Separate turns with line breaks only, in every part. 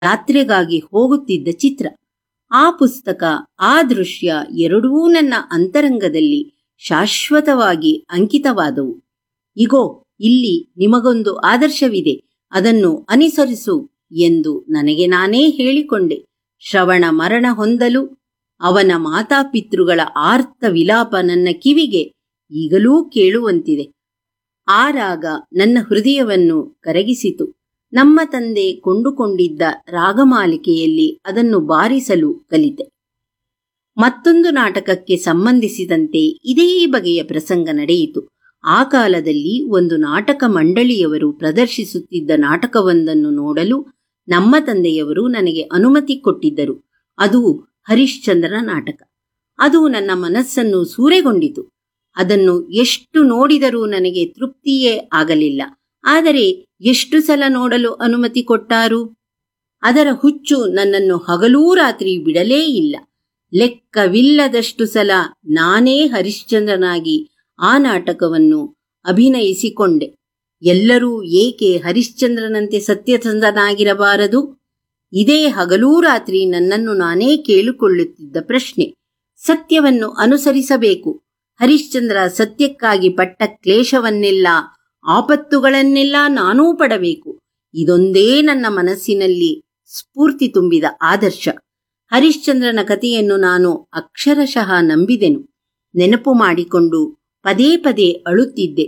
ಯಾತ್ರೆಗಾಗಿ ಹೋಗುತ್ತಿದ್ದ ಚಿತ್ರ. ಆ ಪುಸ್ತಕ, ಆ ದೃಶ್ಯ ಎರಡೂ ನನ್ನ ಅಂತರಂಗದಲ್ಲಿ ಶಾಶ್ವತವಾಗಿ ಅಂಕಿತವಾದವು. ಇಗೋ, ಇಲ್ಲಿ ನಿಮಗೊಂದು ಆದರ್ಶವಿದೆ, ಅದನ್ನು ಅನುಸರಿಸು ಎಂದು ನನಗೆ ನಾನೇ ಹೇಳಿಕೊಂಡೆ. ಶ್ರವಣ ಮರಣ ಹೊಂದಲು ಅವನ ಮಾತಾಪಿತೃಗಳ ಆರ್ತ ವಿಲಾಪ ನನ್ನ ಕಿವಿಗೆ ಈಗಲೂ ಕೇಳುವಂತಿದೆ. ಆ ರಾಗ ನನ್ನ ಹೃದಯವನ್ನು ಕರಗಿಸಿತು. ನಮ್ಮ ತಂದೆ ಕೊಂಡುಕೊಂಡಿದ್ದ ರಾಗಮಾಲಿಕೆಯಲ್ಲಿ ಅದನ್ನು ಬಾರಿಸಲು ಕಲಿತೆ. ಮತ್ತೊಂದು ನಾಟಕಕ್ಕೆ ಸಂಬಂಧಿಸಿದಂತೆ ಇದೇ ಬಗೆಯ ಪ್ರಸಂಗ ನಡೆಯಿತು. ಆ ಕಾಲದಲ್ಲಿ ಒಂದು ನಾಟಕ ಮಂಡಳಿಯವರು ಪ್ರದರ್ಶಿಸುತ್ತಿದ್ದ ನಾಟಕವೊಂದನ್ನು ನೋಡಲು ನಮ್ಮ ತಂದೆಯವರು ನನಗೆ ಅನುಮತಿ ಕೊಟ್ಟಿದ್ದರು. ಅದು ಹರಿಶ್ಚಂದ್ರನ ನಾಟಕ. ಅದು ನನ್ನ ಮನಸ್ಸನ್ನು ಸೂರೆಗೊಂಡಿತು. ಅದನ್ನು ಎಷ್ಟು ನೋಡಿದರೂ ನನಗೆ ತೃಪ್ತಿಯೇ ಆಗಲಿಲ್ಲ. ಆದರೆ ಎಷ್ಟು ಸಲ ನೋಡಲು ಅನುಮತಿ ಕೊಟ್ಟಾರು? ಅದರ ಹುಚ್ಚು ನನ್ನನ್ನು ಹಗಲೂ ರಾತ್ರಿ ಬಿಡಲೇ ಇಲ್ಲ. ಲೆಕ್ಕವಿಲ್ಲದಷ್ಟು ಸಲ ನಾನೇ ಹರಿಶ್ಚಂದ್ರನಾಗಿ ಆ ನಾಟಕವನ್ನು ಅಭಿನಯಿಸಿಕೊಂಡೆ. ಎಲ್ಲರೂ ಏಕೆ ಹರಿಶ್ಚಂದ್ರನಂತೆ ಸತ್ಯಸಂಧನಾಗಿರಬಾರದು? ಇದೇ ಹಗಲೂ ರಾತ್ರಿ ನನ್ನನ್ನು ನಾನೇ ಕೇಳಿಕೊಳ್ಳುತ್ತಿದ್ದ ಪ್ರಶ್ನೆ. ಸತ್ಯವನ್ನು ಅನುಸರಿಸಬೇಕು. ಹರಿಶ್ಚಂದ್ರ ಸತ್ಯಕ್ಕಾಗಿ ಪಟ್ಟ ಕ್ಲೇಶವನ್ನೆಲ್ಲ, ಆಪತ್ತುಗಳನ್ನೆಲ್ಲ ನಾನೂ ಪಡಬೇಕು. ಇದೊಂದೇ ನನ್ನ ಮನಸ್ಸಿನಲ್ಲಿ ಸ್ಫೂರ್ತಿ ತುಂಬಿದ ಆದರ್ಶ. ಹರಿಶ್ಚಂದ್ರನ ಕಥೆಯನ್ನು ನಾನು ಅಕ್ಷರಶಃ ನಂಬಿದೆನು. ನೆನಪು ಮಾಡಿಕೊಂಡು ಪದೇ ಪದೇ ಅಳುತ್ತಿದ್ದೆ.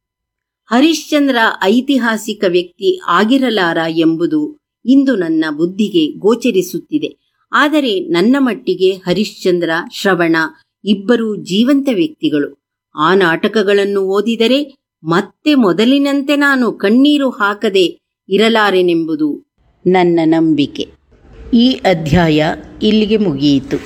ಹರಿಶ್ಚಂದ್ರ ಐತಿಹಾಸಿಕ ವ್ಯಕ್ತಿ ಆಗಿರಲಾರ ಎಂಬುದು ಇಂದು ನನ್ನ ಬುದ್ಧಿಗೆ ಗೋಚರಿಸುತ್ತಿದೆ. ಆದರೆ ನನ್ನ ಮಟ್ಟಿಗೆ ಹರಿಶ್ಚಂದ್ರ, ಶ್ರವಣ ಇಬ್ಬರೂ ಜೀವಂತ ವ್ಯಕ್ತಿಗಳು. ಆ ನಾಟಕಗಳನ್ನು ಓದಿದರೆ ಮತ್ತೆ ಮೊದಲಿನಂತೆ ನಾನು ಕಣ್ಣೀರು ಹಾಕದೆ ಇರಲಾರೆನೆಂಬುದು ನನ್ನ ನಂಬಿಕೆ. ಈ ಅಧ್ಯಾಯ ಇಲ್ಲಿಗೆ ಮುಗಿಯಿತು.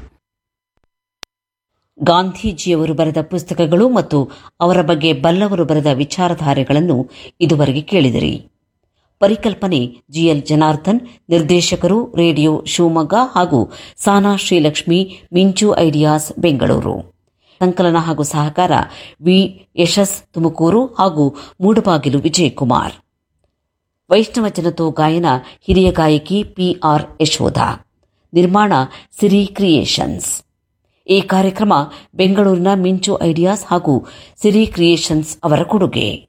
ಗಾಂಧೀಜಿಯವರು ಬರೆದ ಪುಸ್ತಕಗಳು ಮತ್ತು ಅವರ ಬಗ್ಗೆ ಬಲ್ಲವರು ಬರೆದ ವಿಚಾರಧಾರೆಗಳನ್ನು ಇದುವರೆಗೆ ಕೇಳಿದಿರಿ. ಪರಿಕಲ್ಪನೆ ಜಿಎಲ್ ಜನಾರ್ದನ್, ನಿರ್ದೇಶಕರು ರೇಡಿಯೋ ಶಿವಮೊಗ್ಗ ಹಾಗೂ ಸಾನಾ ಶ್ರೀಲಕ್ಷ್ಮಿ, ಮಿಂಚು ಐಡಿಯಾಸ್ ಬೆಂಗಳೂರು. ಸಂಕಲನ ಹಾಗೂ ಸಹಕಾರ ವಿ ಯಶಸ್ ತುಮಕೂರು ಹಾಗೂ ಮೂಡಬಾಗಿಲು ವಿಜಯಕುಮಾರ್. ವೈಷ್ಣವ ಜನತೋ ಗಾಯನ ಹಿರಿಯ ಗಾಯಕಿ ಪಿಆರ್ ಯಶೋಧ. ನಿರ್ಮಾಣ ಸಿರಿ ಕ್ರಿಯೇಷನ್ಸ್. ಈ ಕಾರ್ಯಕ್ರಮ ಬೆಂಗಳೂರಿನ ಮಿಂಚು ಐಡಿಯಾಸ್ ಹಾಗೂ ಸಿರಿ ಕ್ರಿಯೇಷನ್ಸ್ ಅವರ ಕೊಡುಗೆ.